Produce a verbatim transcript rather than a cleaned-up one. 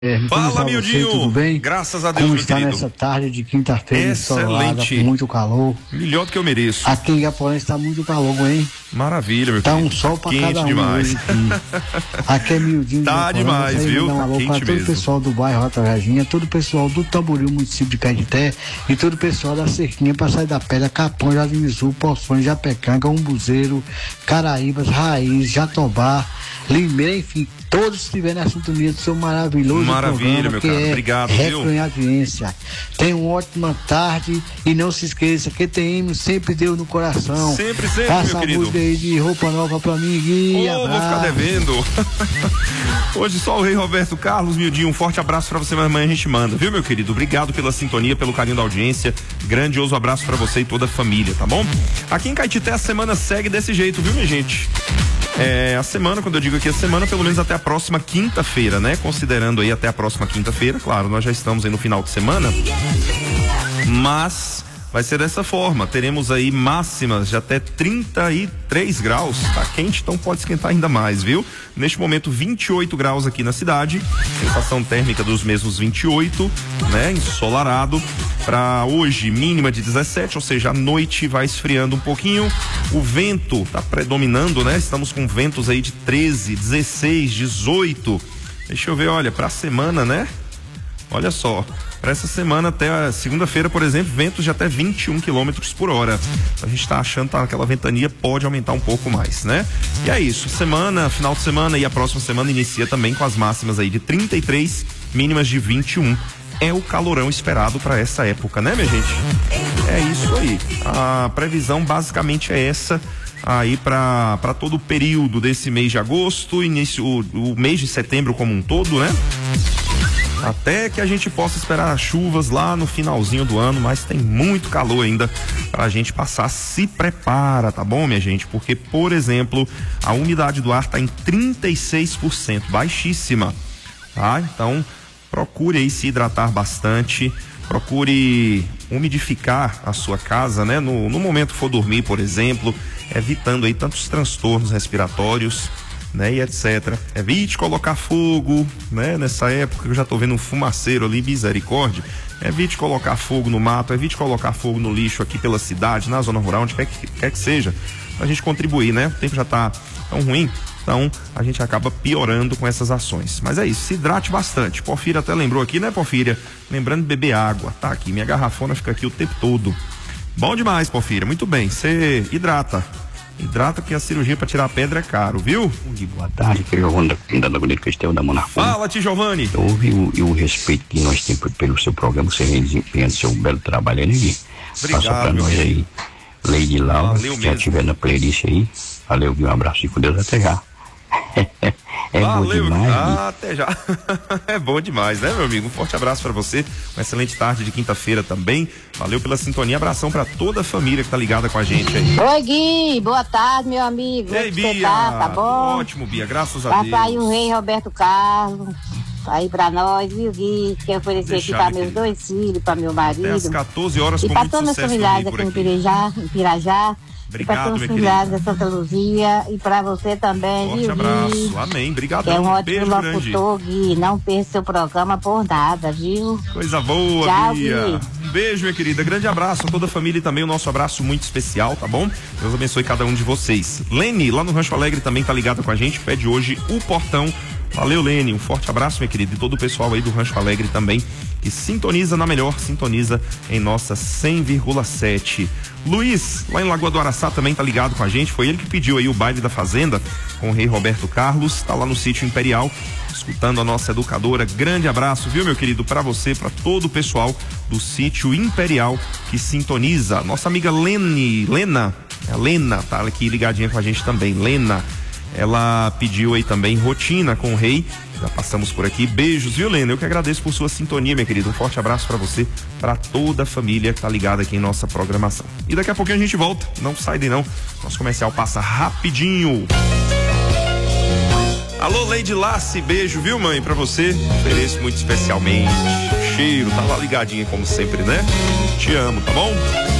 Fala, Mildinho. Tudo bem? Graças a Deus, Como meu está querido? nessa tarde de quinta-feira, ensolarada, com muito calor. Melhor do que eu mereço. Aqui em Iaporã está muito calor, hein? Maravilha, meu tá querido. Tá um sol pra quente cada um demais. hoje aqui. Aqui é Mildinho. Tá de demais, viu? Dar um Tá alô quente para todo mesmo. o pessoal do bairro Rota Varginha, todo o pessoal do Tamboril, município de Caetité, e todo o pessoal da Cerquinha, Passagem da Pedra, Capão, Jardim Sul, Poções, Japecanga, Umbuzeiro, Caraíbas, Raiz, Jatobá, Limeira, enfim, todos estiverem na sintonia do seu maravilhoso Maravilha, programa, meu que cara. é Obrigado, Retro viu? em Audiência. Tenha uma ótima tarde e não se esqueça que Q T M sempre deu no coração. Sempre, sempre, Faça meu a querido. música aí de roupa nova pra mim, Gui. Oh, vou ficar devendo. Hoje só o Rei Roberto Carlos, Mildinho, um forte abraço pra você, mas amanhã a gente manda, viu, meu querido? Obrigado pela sintonia, pelo carinho da audiência. Grandioso abraço pra você e toda a família, tá bom? Aqui em Caetité a semana segue desse jeito, viu, minha gente? É, a semana, quando eu digo aqui a semana, pelo menos até a próxima quinta-feira, né? Considerando aí até a próxima quinta-feira, claro, nós já estamos aí no final de semana, mas vai ser dessa forma, teremos aí máximas de até trinta e três graus, tá quente, então pode esquentar ainda mais, viu? Neste momento vinte e oito graus aqui na cidade, sensação térmica dos mesmos vinte e oito, né? Ensolarado. Para hoje, mínima de dezessete, ou seja, a noite vai esfriando um pouquinho, o vento tá predominando, né? Estamos com ventos aí de treze, dezesseis, dezoito, deixa eu ver, olha, pra semana, né? Olha só, para essa semana até a segunda-feira, por exemplo, ventos de até vinte e um quilômetros por hora. A gente tá achando que tá aquela ventania pode aumentar um pouco mais, né? E é isso, semana, final de semana e a próxima semana inicia também com as máximas aí de trinta e três, mínimas de vinte e um. É o calorão esperado para essa época, né, minha gente? É isso aí. A previsão basicamente é essa aí para para todo o período desse mês de agosto, início o, o mês de setembro como um todo, né? Até que a gente possa esperar chuvas lá no finalzinho do ano, mas tem muito calor ainda pra gente passar. Se prepara, tá bom, minha gente? Porque, por exemplo, a umidade do ar tá em trinta e seis por cento, baixíssima, tá? Então, procure aí se hidratar bastante, procure umidificar a sua casa, né? No, no momento que for dormir, por exemplo, evitando aí tantos transtornos respiratórios, né, e etcétera. Evite colocar fogo, né, nessa época eu já tô vendo um fumaceiro ali, misericórdia. Evite colocar fogo no mato, evite colocar fogo no lixo aqui pela cidade, na zona rural, onde quer que, quer que seja, pra gente contribuir, né? O tempo já tá tão ruim, então a gente acaba piorando com essas ações. Mas é isso, se hidrate bastante. Porfíria até lembrou aqui, né, Porfíria? Lembrando de beber água, tá aqui, minha garrafona fica aqui o tempo todo. Bom demais, Porfíria, muito bem, você hidrata. Hidrata, que a cirurgia para tirar a pedra é caro, viu? Boa tarde, que é Giovanni da, da Bonito Cristel da Monarfone. Fala, tio Giovanni. Eu ouvi o, e o respeito que nós temos pelo seu programa, você vem desempenhando seu belo trabalho, né, Gui? Obrigado, passa pra nós aí, Lady Laura, se já tiver na playlist aí. Valeu, Gui, um abraço e com Deus até já. É Valeu, bom demais, ah, até já. É bom demais, né, meu amigo? Um forte abraço pra você, uma excelente tarde de quinta-feira também. Valeu pela sintonia, abração pra toda a família que tá ligada com a gente aí. Oi, Gui, boa tarde, meu amigo. Ei, Bia, tá, tá bom? Ótimo, Bia, graças a Vai Deus. sair o Rei Roberto Carlos, tá aí pra nós, viu, Gui? Quer oferecer Deixa, aqui pra meu meus querido. dois filhos, pra meu marido. Até às quatorze horas e com pra muito todas as sucesso familiares por aqui em aqui. Pirajá, em Pirajá. Obrigado, e pra todas minha as familiares querida. da Santa Luzia e pra você também, Forte viu, abraço, Gui? amém, obrigado. Que é um ótimo Beijo grande. locutor, Gui. Não perca seu programa por nada, viu? Coisa boa, Tchau, Bia. Gui. Um beijo, minha querida. Grande abraço a toda a família e também o nosso abraço muito especial, tá bom? Deus abençoe cada um de vocês. Lene, lá no Rancho Alegre, também tá ligada com a gente, pede hoje o portão. Valeu, Lene. Um forte abraço, minha querida. E todo o pessoal aí do Rancho Alegre também, que sintoniza na melhor, sintoniza em nossa cem vírgula sete. Luiz, lá em Lagoa do Araçá, também tá ligado com a gente. Foi ele que pediu aí o baile da Fazenda com o Rei Roberto Carlos. Tá lá no sítio Imperial, escutando a nossa educadora. Grande abraço, viu, meu querido? Pra você, pra todo o pessoal do sítio Imperial que sintoniza. Nossa amiga Lene, Lena, a Lena, tá aqui ligadinha com a gente também. Lena. Ela pediu aí também rotina com o Rei. Já passamos por aqui. Beijos, viu, Lena? Eu que agradeço por sua sintonia, minha querida. Um forte abraço pra você, pra toda a família que tá ligada aqui em nossa programação. E daqui a pouquinho a gente volta. Não sai daí não. Nosso comercial passa rapidinho. Alô, Lady Lassi, beijo, viu, mãe? Pra você. Ofereço muito especialmente. Cheiro, tá lá ligadinha como sempre, né? Te amo, tá bom?